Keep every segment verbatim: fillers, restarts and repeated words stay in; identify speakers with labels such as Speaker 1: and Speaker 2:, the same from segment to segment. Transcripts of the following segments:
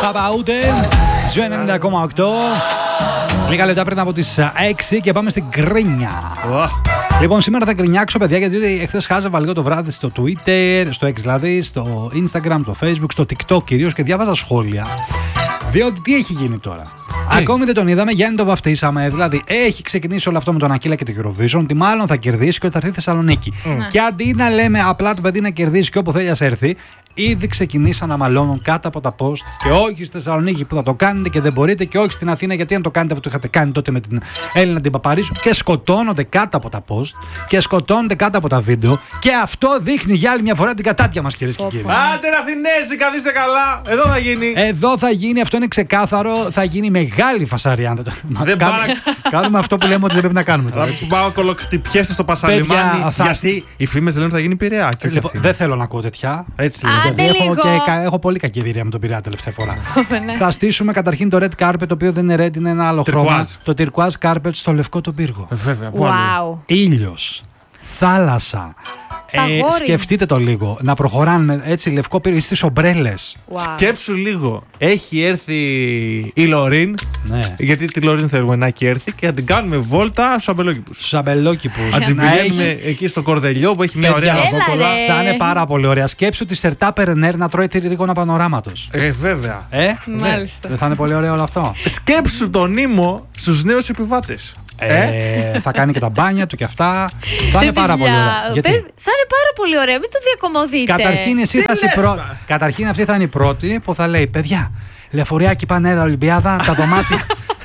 Speaker 1: About It. Ζου ενενήντα κόμμα οκτώ. Λίγα λεπτά πριν από τις έξι και πάμε στην γκρίνια. Oh. Λοιπόν, σήμερα θα γκρινιάξω, παιδιά, γιατί εχθές χάζευα λίγο το βράδυ στο Twitter, στο X δηλαδή, στο Instagram, στο Facebook, στο TikTok κυρίως και διάβαζα σχόλια. Διότι τι έχει γίνει τώρα. Τι? Ακόμη δεν τον είδαμε, Γιάννη το βαφτίσαμε. Δηλαδή, έχει ξεκινήσει όλο αυτό με τον Ακύλα και το Eurovision. Ότι μάλλον θα κερδίσει και ότι θα έρθει Θεσσαλονίκη. Mm. Και αντί να λέμε απλά το παιδί να κερδίσει και όπου θέλει να έρθει, ήδη ξεκινήσαν να μαλώνουν κάτω από τα post. Και όχι στη Θεσσαλονίκη που θα το κάνετε και δεν μπορείτε, και όχι στην Αθήνα γιατί αν το κάνετε αυτό το είχατε κάνει τότε με την Έλληνα την Παπαρίζου. Και σκοτώνονται κάτω από τα post και σκοτώνονται κάτω από τα βίντεο. Και αυτό δείχνει για άλλη μια φορά την κατάτια μας, κυρίες και κύριοι.
Speaker 2: Άντε Αθηνέζοι, καθίστε καλά. Εδώ θα γίνει.
Speaker 1: Εδώ θα γίνει, αυτό είναι ξεκάθαρο. Θα γίνει μεγάλη φασαρία.
Speaker 2: Δεν
Speaker 1: κάνουμε, κάνουμε αυτό που λέμε ότι δεν πρέπει να κάνουμε.
Speaker 2: Θα πάω κολοκτυπιέσαι στο Πασαλιμάνι.
Speaker 1: Θα...
Speaker 2: Γιατί οι φήμες λένε ότι θα γίνει Πειραιά.
Speaker 1: Λοιπόν, δεν θέλω να ακούω τέτοια.
Speaker 2: Έτσι
Speaker 1: λέει. Έχω, και, έχω πολύ κακή εμπειρία με τον Πειραιά τελευταία φορά. Θα στήσουμε καταρχήν το red carpet, το οποίο δεν είναι red, είναι ένα άλλο χρώμα. Το turquoise carpet στο λευκό τον πύργο.
Speaker 2: Βέβαια,
Speaker 3: wow.
Speaker 1: Ήλιος, θάλασσα. Ε, σκεφτείτε το λίγο. Να προχωράνε έτσι λευκό πύργο στις ομπρέλες.
Speaker 3: Wow.
Speaker 2: Σκέψου λίγο. Έχει έρθει η Λωρίν.
Speaker 1: Ναι.
Speaker 2: Γιατί τη Λωρίν θέλουμε να έχει έρθει και να την κάνουμε βόλτα στους αμπελόκηπους.
Speaker 1: Στους αμπελόκηπους.
Speaker 2: Να την πηγαίνουμε έχει... εκεί στο Κορδελιό που έχει μια ωραία βόλτα.
Speaker 1: Θα είναι πάρα πολύ ωραία. Σκέψου τη Σερτά Περνέρ να τρώει τρίγωνα πανοράματος.
Speaker 2: Ε, βέβαια.
Speaker 1: Ε,
Speaker 3: μάλιστα.
Speaker 1: Δεν θα είναι πολύ ωραίο όλο αυτό.
Speaker 2: Σκέψου τον Ήμο στους νέους επιβάτες.
Speaker 1: Ε, ε, θα κάνει και τα μπάνια του και αυτά. Θα είναι πάρα πολύ ωραία.
Speaker 3: Γιατί? Θα είναι πάρα πολύ ωραία, μην το διακομωδείτε.
Speaker 1: Καταρχήν, εσύ θα είσαι πρω... Καταρχήν αυτή θα είναι η πρώτη που θα λέει: παιδιά, λεωφοριάκι Πανέρα Ολυμπιάδα, τα δωμάτια.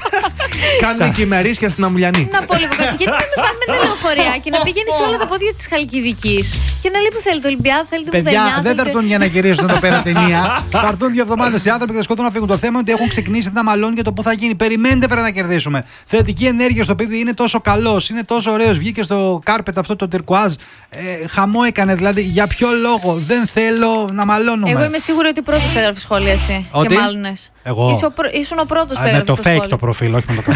Speaker 2: Κάνουν και ημερήσια στην Αμουλιανή.
Speaker 3: Να πω λίγο κάτι. Γιατί να μην πάμε με ένα λεωφοριάκι, να πηγαίνει σε όλα τα πόδια τη Χαλκιδικής και να λέει που θέλει το Ολυμπιάδα, θέλει το Πουδενιά.
Speaker 1: Παιδιά, δεν θα έρθουν για να γυρίσουν εδώ πέρα ταινία. Θα έρθουν δύο εβδομάδες οι άνθρωποι και θα σκοτώνουν να φύγουν. Το θέμα είναι ότι έχουν ξεκινήσει να μαλώνουν για το που θα γίνει. Περιμένετε πρέπει να κερδίσουμε. Θετική ενέργεια στο παιδί, είναι τόσο καλό, είναι τόσο ωραίο. Βγήκε στο κάρπετ αυτό το τερκουάζ. Ε, χαμό έκανε δηλαδή. Για ποιο λόγο δεν θέλω να μαλώνουμε.
Speaker 3: Εγώ είμαι σίγουρη ότι πρώτο έγραφε σχόλια εσύ. Και μάλωνε.
Speaker 1: Εγώ.
Speaker 3: Ήσουν ο πρώτο που
Speaker 1: έγραφε. Με το fake
Speaker 3: σχόλιο.
Speaker 1: το προφίλ, όχι με το